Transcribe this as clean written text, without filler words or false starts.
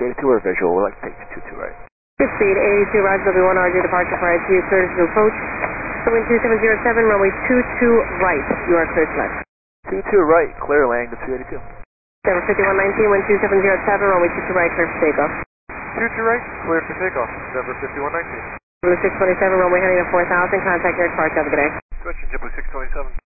282 or visual. We'd like to take 222 right. Good speed, 82, Roger, W1 RJ departure for ITU, clear to approach. So wind 2707, runway 22 right, you are clear to left. 22 right, clear landing to 282. Denver 5119, wind 2707, runway 22 right, clear for takeoff. 22 right, clear for takeoff, Denver 5119. Blue 627, runway heading to 4000, contact your departure, have a good day. Switching JetBlue 627.